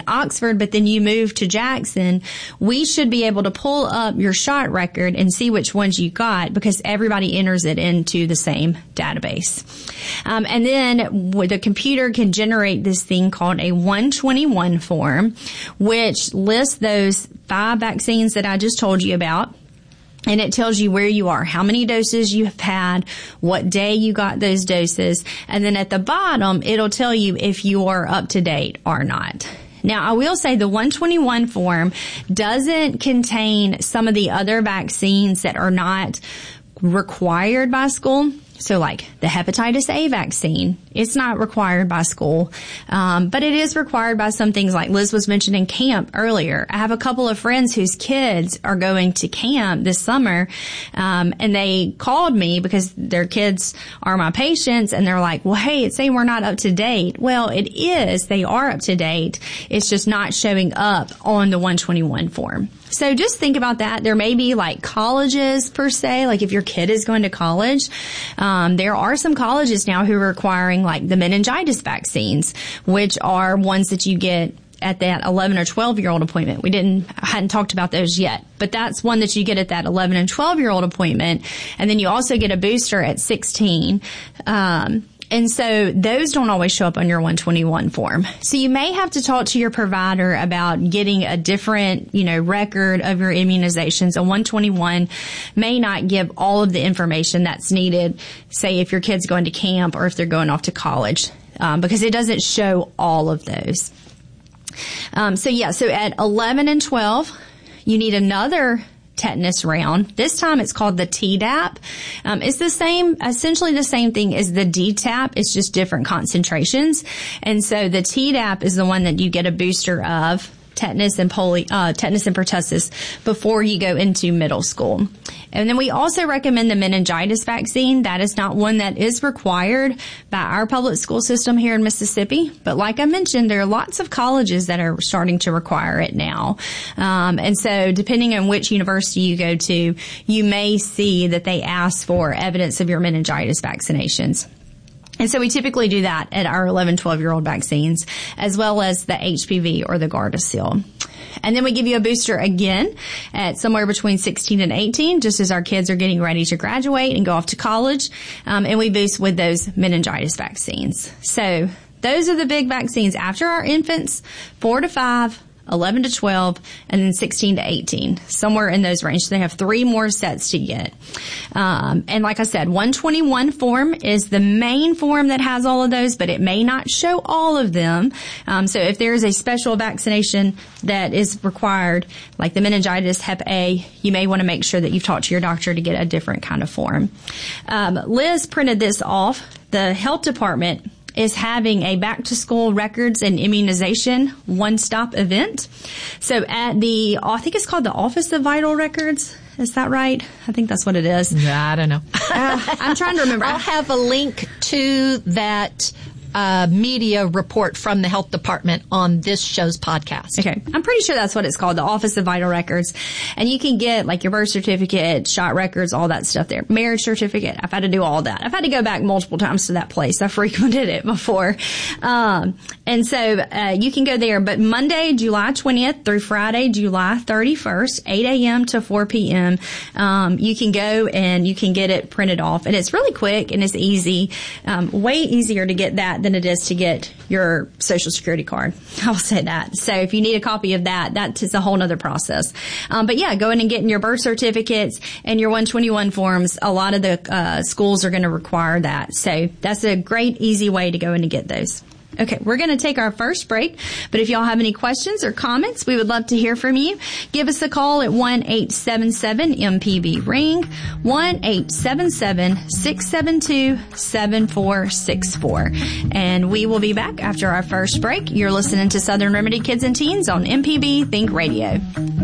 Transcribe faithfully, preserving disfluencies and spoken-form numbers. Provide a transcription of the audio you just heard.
Oxford, but then you move to Jackson, we should be able to pull up your shot record and see which ones you got because everybody enters it into the same database. Um, and then the computer can generate this thing called a one twenty-one form, which lists those five vaccines that I just told you about. And it tells you where you are, how many doses you have had, what day you got those doses. And then at the bottom, it'll tell you if you are up to date or not. Now, I will say the one twenty-one form doesn't contain some of the other vaccines that are not required by school. So like the hepatitis A vaccine, it's not required by school, um, but it is required by some things like Liz was mentioning camp earlier. I have a couple of friends whose kids are going to camp this summer, um, and they called me because their kids are my patients, and they're like, well, hey, it's saying we're not up to date. Well, it is. They are up to date. It's just not showing up on the one twenty-one form. So just think about that. There may be like colleges per se, like if your kid is going to college, um, there are some colleges now who are requiring like the meningitis vaccines, which are ones that you get at that eleven or twelve year old appointment. We didn't, I hadn't talked about those yet, but that's one that you get at that eleven and twelve year old appointment. And then you also get a booster at sixteen. Um, And so those don't always show up on your one twenty-one form. So you may have to talk to your provider about getting a different, you know, record of your immunizations. A one twenty-one may not give all of the information that's needed, say if your kid's going to camp or if they're going off to college, um, because it doesn't show all of those. Um, so yeah, so at eleven and twelve, you need another tetanus round. This time it's called the Tdap. Um, it's the same, essentially the same thing as the D TAP. It's just different concentrations. And so the Tdap is the one that you get a booster of, tetanus and polio, uh, tetanus and pertussis before you go into middle school. And then we also recommend the meningitis vaccine. That is not one that is required by our public school system here in Mississippi. But like I mentioned, there are lots of colleges that are starting to require it now. Um, and so depending on which university you go to, you may see that they ask for evidence of your meningitis vaccinations. And so we typically do that at our eleven, twelve year old vaccines, as well as the H P V or the Gardasil. And then we give you a booster again at somewhere between sixteen and eighteen, just as our kids are getting ready to graduate and go off to college. Um, and we boost with those meningitis vaccines. So those are the big vaccines after our infants, four to five, eleven to twelve, and then sixteen to eighteen, somewhere in those ranges. They have three more sets to get. Um, and like I said, one twenty-one form is the main form that has all of those, but it may not show all of them. Um, so if there is a special vaccination that is required, like the meningitis, Hep A, you may want to make sure that you've talked to your doctor to get a different kind of form. Um, Liz printed this off. The health department is having a back-to-school records and immunization one-stop event. So at the, I think it's called the Office of Vital Records. Is that right? I think that's what it is. Yeah, I don't know. uh, I'm trying to remember. I'll have a link to that uh media report from the health department on this show's podcast. Okay. I'm pretty sure that's what it's called, the Office of Vital Records. And you can get like your birth certificate, shot records, all that stuff there. Marriage certificate. I've had to do all that. I've had to go back multiple times to that place. I frequented it before. Um, and so, uh, you can go there, but Monday, July twentieth through Friday, July thirty-first, eight a.m. to four p.m. Um, you can go and you can get it printed off, and it's really quick and it's easy. Um, way easier to get that than it is to get your Social Security card. I'll say that. So if you need a copy of that, that is a whole other process. Um, but yeah, go in and getting your birth certificates and your one twenty-one forms. A lot of the uh, schools are going to require that. So that's a great, easy way to go in and get those. Okay, we're going to take our first break, but if y'all have any questions or comments, we would love to hear from you. Give us a call at one eight seven seven M P B ring, one eight seven seven, six seven two, seven four six four. And we will be back after our first break. You're listening to Southern Remedy Kids and Teens on M P B Think Radio.